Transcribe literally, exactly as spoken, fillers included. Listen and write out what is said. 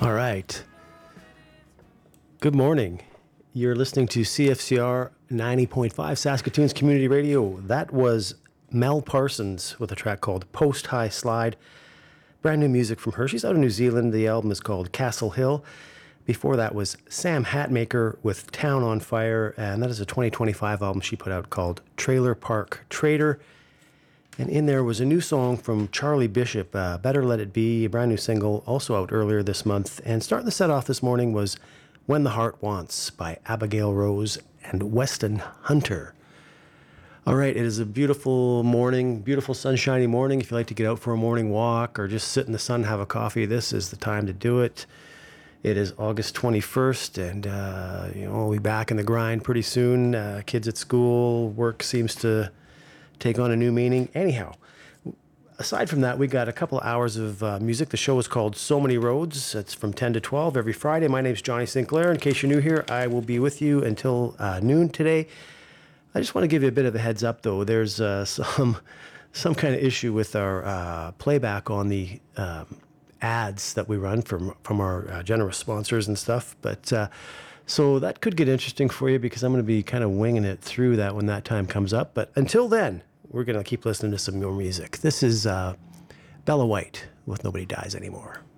All right. Good morning. You're listening to C F C R ninety point five Saskatoon's Community Radio. That was Mel Parsons with a track called Post High Slide. Brand new music from her. She's out of New Zealand. The album is called Castle Hill. Before that was Sam Hatmaker with Town on Fire, and that is a twenty twenty-five album she put out called Trailer Park Trader. And in there was a new song from Charlie Bishop, uh, Better Let It Be, a brand new single, also out earlier this month. And starting the set off this morning was When the Heart Wants by Abigail Rose and Weston Hunter. All right, it is a beautiful morning, beautiful sunshiny morning. If you like to get out for a morning walk or just sit in the sun and have a coffee, this is the time to do it. It is August twenty-first, and uh, you know, we'll be back in the grind pretty soon. Uh, kids at school, work seems to take on a new meaning. Anyhow, aside from that, we got a couple hours of uh, music. The show is called So Many Roads. It's from ten to twelve every Friday. My name's Johnny Sinclair. In case you're new here, I will be with you until uh, noon today. I just want to give you a bit of a heads up, though. There's uh, some some kind of issue with our uh, playback on the um, ads that we run from from our uh, generous sponsors and stuff. But uh, so that could get interesting for you because I'm going to be kind of winging it through that when that time comes up. But until then, we're going to keep listening to some more music. This is uh, Bella White with Nobody Dies Anymore.